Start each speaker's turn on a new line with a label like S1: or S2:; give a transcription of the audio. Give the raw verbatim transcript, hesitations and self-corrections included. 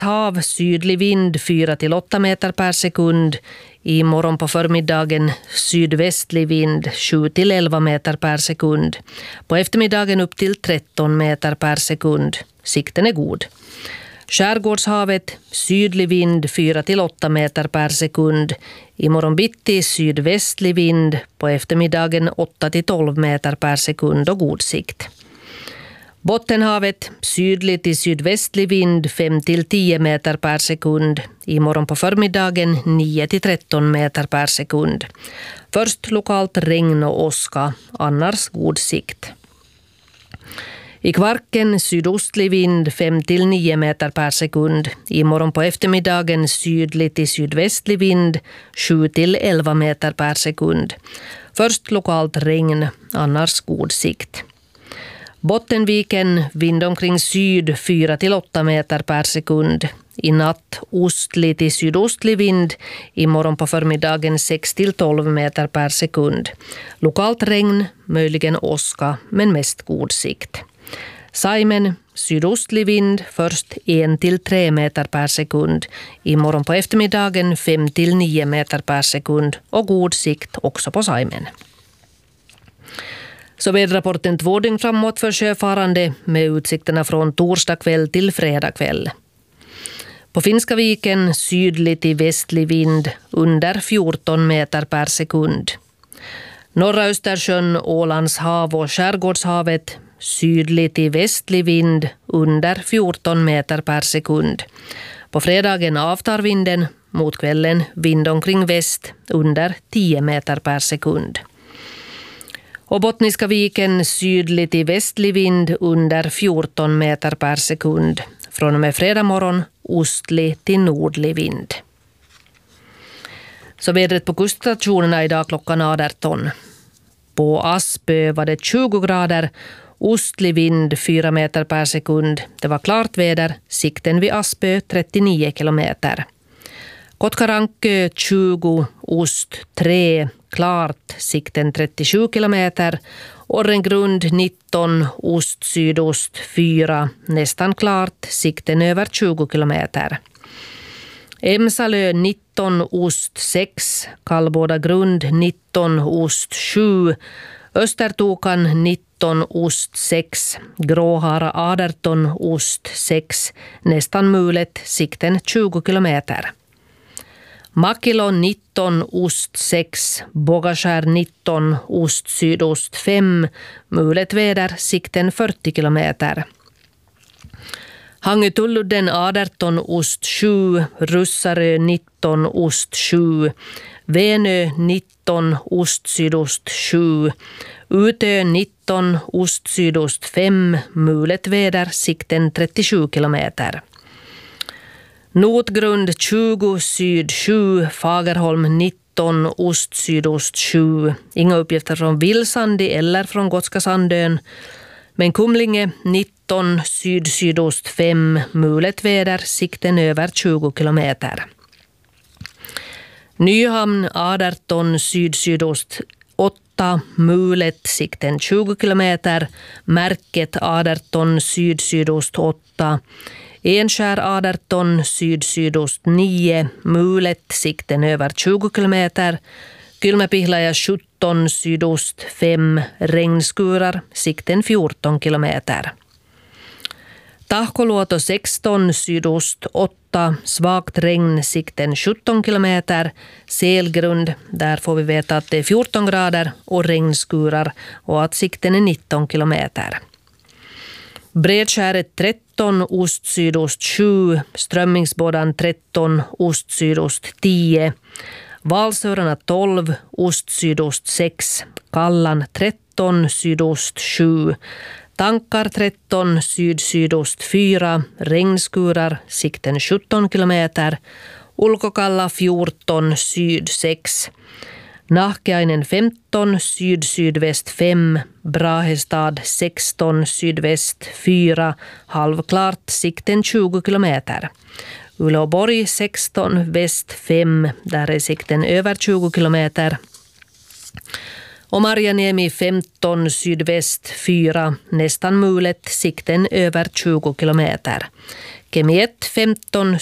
S1: hav, sydlig vind fyra till åtta meter per sekund. I morgon på förmiddagen sydvästlig vind sju till elva meter per sekund. På eftermiddagen upp till tretton meter per sekund. Sikten är god. Skärgårdshavet, sydlig vind fyra till åtta meter per sekund. I morgon bitti sydvästlig vind, på eftermiddagen åtta till tolv meter per sekund och god sikt. Bottenhavet, sydlig till sydvästlig vind fem till tio meter per sekund. I morgon på förmiddagen nio till tretton meter per sekund. Först lokalt regn och åska, annars god sikt. I Kvarken sydostlig vind fem till nio meter per sekund. I morgon på eftermiddagen sydlig till sydvästlig vind sju till elva meter per sekund. Först lokalt regn, annars god sikt. Bottenviken vind omkring syd fyra till åtta meter per sekund. I natt ostlig till sydostlig vind. I morgon på förmiddagen sex till tolv meter per sekund. Lokalt regn, möjligen åska, men mest god sikt. Saimen, sydostlig vind, först en till tre meter per sekund. I morgon på eftermiddagen fem till nio meter per sekund och god sikt också på Saimen. Så väderrapporten två dygn framåt för sjöfarande med utsikterna från torsdag kväll till fredag kväll. På Finska viken sydlig till västlig vind under fjorton meter per sekund. Norra Östersjön, Ålands hav och Skärgårdshavet sydlig till västlig vind under fjorton meter per sekund. På fredagen avtar vinden, mot kvällen vind omkring väst under tio meter per sekund. Och Bottniska viken sydlig till västlig vind under fjorton meter per sekund. Från och med fredag morgon ostlig till nordlig vind. Så vädret på kuststationerna idag klockan arton. På Aspö var det tjugo grader, ostlig vind fyra meter per sekund. Det var klart väder, sikten vid Aspö trettionio kilometer. Kotkarankö tjugo, ost tre, klart, sikten trettiosju kilometer. Orrengrund nitton, ost sydost fyra, nästan klart, sikten över tjugo kilometer. Emsalö nitton, ost sex, Kallbåda grund nitton, ost sju, Östertokan nitton, ost sex, Gråhara arton, ost sex, nästan mulet, sikten tjugo kilometer. Makilo nitton, ost sex, Bågaskär nitton, ost sydost fem, mulet väder, sikten fyrtio kilometer. Hangötulludden arton, ost sju, Russarö nitton, ost sju, Venö nitton, ost sydost sju, Utö nitton, ost sydost fem, mulet väder, sikten trettiosju kilometer. Notgrund tjugo, syd sju, Fagerholm nitton, ost sydost sju. Inga uppgifter från Vilsandi eller från Gotska Sandön. Men Kumlinge nitton, syd sydost fem, mulet väder, sikten över tjugo kilometer. Nyhamn arton, syd sydost åtta, mulet, sikten tjugo kilometer. Märket arton, syd sydost åtta. Enskär arton, syd sydost nio, mulet, sikten över tjugo kilometer. Kylmäpihlaja sjutton, sydost fem, regnskurar, sikten fjorton kilometer. Tahkoluoto sexton, sydost åtta, svagt regn, sikten sjutton kilometer. Selgrund, där får vi veta att det är fjorton grader och regnskurar och att sikten är nitton kilometer. Bredskäret tretton, ost sydost sju, Strömmingsbådan tretton, ost sydost tio, Valsörarna tolv, ost sydost sex, Kallan tretton, sydost sju, Tankar tretton, syd sydost fyra, regnskurar, sikten sjutton kilometer, Ulkokalla fjorton, syd sex, Nahkeainen femton, syd sydväst fem, Brahestad sexton, sydväst fyra, halvklart, sikten tjugo kilometer. Uleåborg sexton, väst fem, där är sikten över tjugo kilometer. Och Marjaniemi femton, sydväst fyra, nästan mulet, sikten över tjugo kilometer. Kemi ett femton,